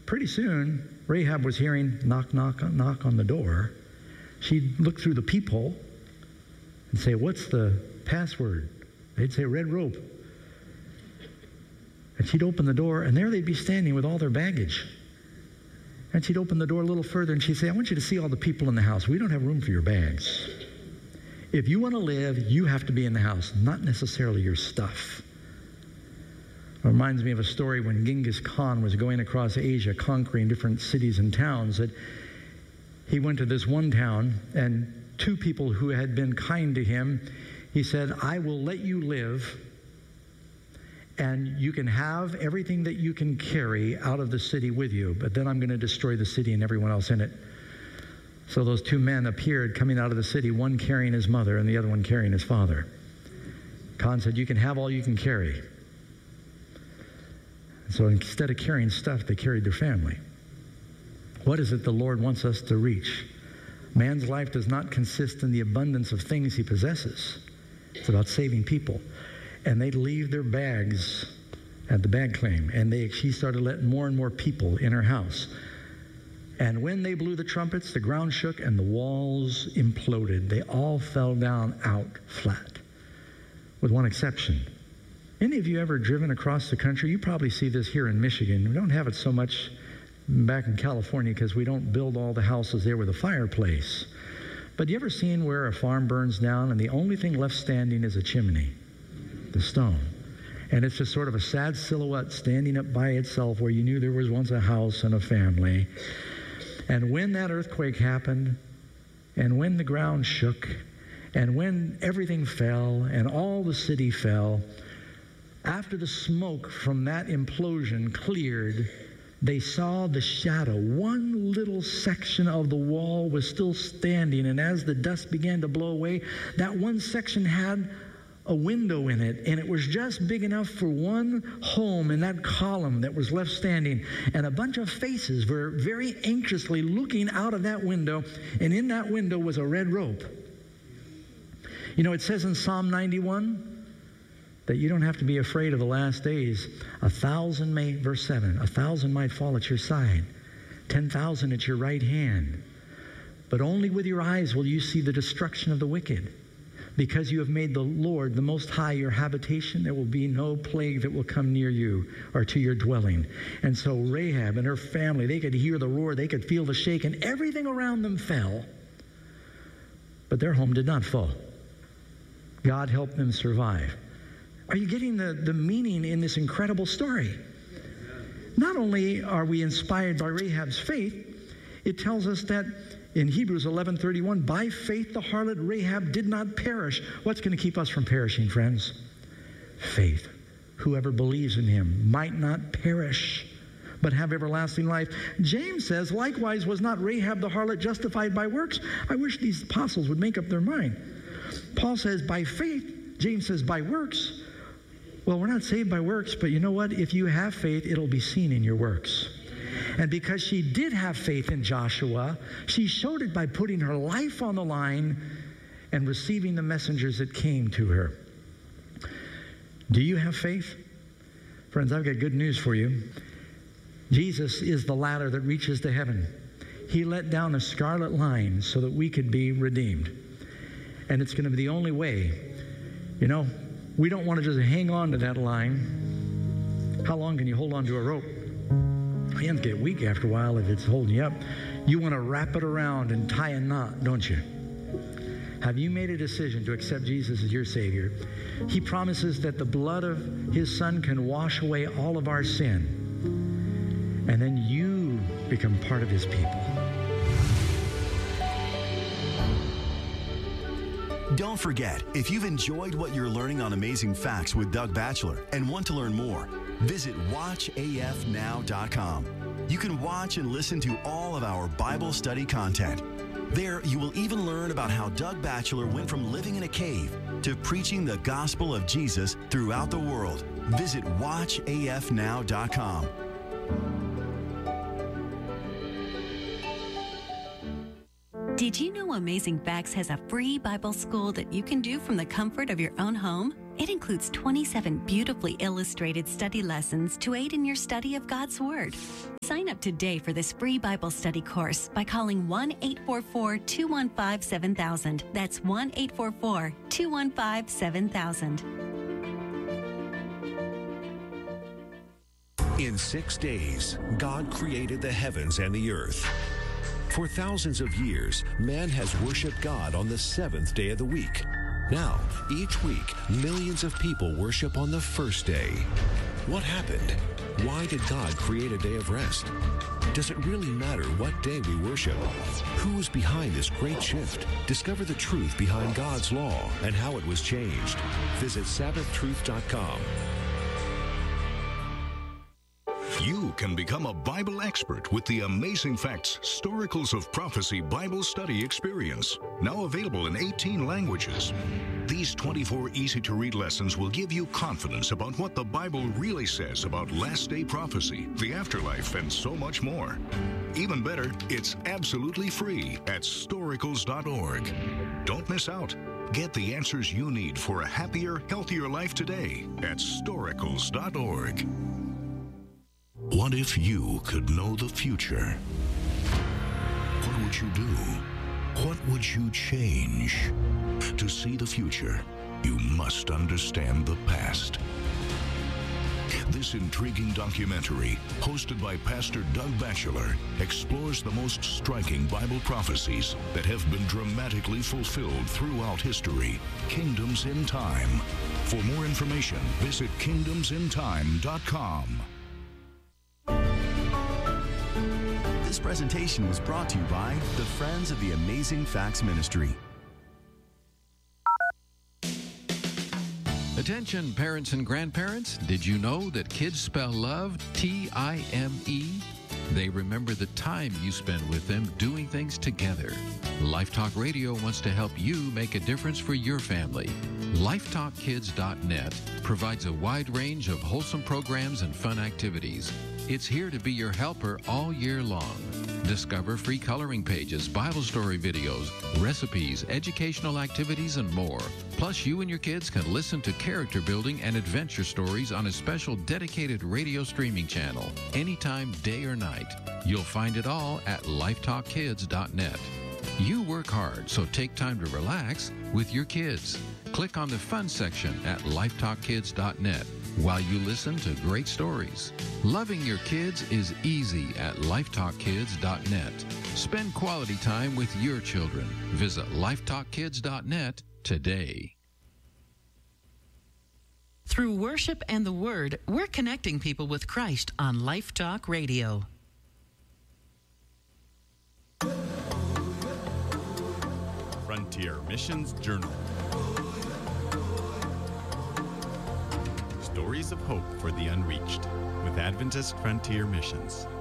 pretty soon, Rahab was hearing knock, knock, knock on the door. She'd look through the peephole and say, what's the password? They'd say, red rope. And she'd open the door, and there they'd be standing with all their baggage. And she'd open the door a little further, and she'd say, I want you to see all the people in the house. We don't have room for your bags. If you want to live, you have to be in the house, not necessarily your stuff. It reminds me of a story when Genghis Khan was going across Asia, conquering different cities and towns, that he went to this one town, and two people who had been kind to him, he said, I will let you live, and you can have everything that you can carry out of the city with you, but then I'm going to destroy the city and everyone else in it. So those two men appeared coming out of the city, one carrying his mother and the other one carrying his father. Khan said, you can have all you can carry. So instead of carrying stuff, they carried their family. What is it the Lord wants us to reach? Man's life does not consist in the abundance of things he possesses. It's about saving people. And they'd leave their bags at the bag claim. And she started letting more and more people in her house. And when they blew the trumpets, the ground shook and the walls imploded. They all fell down out flat, with one exception. Any of you ever driven across the country? You probably see this here in Michigan. We don't have it so much back in California because we don't build all the houses there with a fireplace. But you ever seen where a farm burns down and the only thing left standing is a chimney, the stone? And it's just sort of a sad silhouette standing up by itself where you knew there was once a house and a family. And when that earthquake happened, and when the ground shook, and when everything fell, and all the city fell, after the smoke from that implosion cleared, they saw the shadow. One little section of the wall was still standing, and as the dust began to blow away, that one section had a window in it, and it was just big enough for one home in that column that was left standing. And a bunch of faces were very anxiously looking out of that window, and in that window was a red rope. You know, it says in Psalm 91 that you don't have to be afraid of the last days. Verse 7, 1,000 might fall at your side, 10,000 at your right hand, but only with your eyes will you see the destruction of the wicked. Because you have made the Lord, the Most High, your habitation, there will be no plague that will come near you or to your dwelling. And so Rahab and her family, they could hear the roar, they could feel the shake, and everything around them fell. But their home did not fall. God helped them survive. Are you getting the meaning in this incredible story? Not only are we inspired by Rahab's faith, it tells us that in Hebrews 11:31, by faith the harlot Rahab did not perish. What's going to keep us from perishing, friends? Faith. Whoever believes in him might not perish, but have everlasting life. James says, likewise was not Rahab the harlot justified by works? I wish these apostles would make up their mind. Paul says by faith. James says by works. Well, we're not saved by works, but you know what? If you have faith, it'll be seen in your works. And because she did have faith in Joshua, she showed it by putting her life on the line and receiving the messengers that came to her. Do you have faith? Friends, I've got good news for you. Jesus is the ladder that reaches to heaven. He let down a scarlet line so that we could be redeemed. And it's going to be the only way. You know, we don't want to just hang on to that line. How long can you hold on to a rope? Hands get weak after a while if it's holding you up. You want to wrap it around and tie a knot, don't you? Have you made a decision to accept Jesus as your Savior? He promises that the blood of his Son can wash away all of our sin. And then you become part of his people. Don't forget, if you've enjoyed what you're learning on Amazing Facts with Doug Batchelor and want to learn more, visit watchafnow.com. You can watch and listen to all of our Bible study content. There, you will even learn about how Doug Batchelor went from living in a cave to preaching the gospel of Jesus throughout the world. Visit watchafnow.com. Did you know Amazing Facts has a free Bible school that you can do from the comfort of your own home? It includes 27 beautifully illustrated study lessons to aid in your study of God's Word. Sign up today for this free Bible study course by calling 1-844-215-7000. That's 1-844-215-7000. In 6 days, God created the heavens and the earth. For thousands of years, man has worshiped God on the seventh day of the week. Now, each week, millions of people worship on the first day. What happened? Why did God create a day of rest? Does it really matter what day we worship? Who is behind this great shift? Discover the truth behind God's law and how it was changed. Visit SabbathTruth.com. You can become a Bible expert with the Amazing Facts Storicals of Prophecy Bible Study Experience, now available in 18 languages. These 24 easy-to-read lessons will give you confidence about what the Bible really says about last-day prophecy, the afterlife, and so much more. Even better, it's absolutely free at storicals.org. Don't miss out. Get the answers you need for a happier, healthier life today at storicals.org. What if you could know the future? What would you do? What would you change? To see the future, you must understand the past. This intriguing documentary, hosted by Pastor Doug Batchelor, explores the most striking Bible prophecies that have been dramatically fulfilled throughout history. Kingdoms in Time. For more information, visit kingdomsintime.com. This presentation was brought to you by the Friends of the Amazing Facts Ministry. Attention parents and grandparents, did you know that kids spell love T-I-M-E? They remember the time you spend with them doing things together. Lifetalk Radio wants to help you make a difference for your family. LifetalkKids.net provides a wide range of wholesome programs and fun activities. It's here to be your helper all year long. Discover free coloring pages, Bible story videos, recipes, educational activities, and more. Plus, you and your kids can listen to character building and adventure stories on a special dedicated radio streaming channel, anytime, day or night. You'll find it all at LifetalkKids.net. You work hard, so take time to relax with your kids. Click on the fun section at LifetalkKids.net while you listen to great stories. Loving your kids is easy at LifetalkKids.net. Spend quality time with your children. Visit LifetalkKids.net today. Through worship and the Word, we're connecting people with Christ on Life Talk Radio. Frontier Missions Journal. Stories of Hope for the Unreached with Adventist Frontier Missions.